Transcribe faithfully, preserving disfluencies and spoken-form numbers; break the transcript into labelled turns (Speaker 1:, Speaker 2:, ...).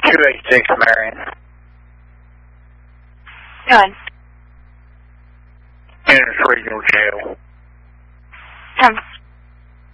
Speaker 1: two eight six, Marion.
Speaker 2: Done.
Speaker 1: Ennis Regional Jail.
Speaker 2: Come.